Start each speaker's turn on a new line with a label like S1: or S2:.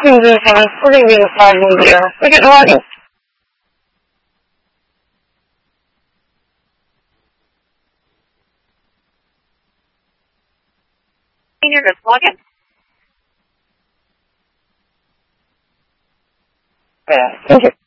S1: welcome to the house. We're going to be in the problem here. We're getting ready. You're going to plug in. Yeah, thank you.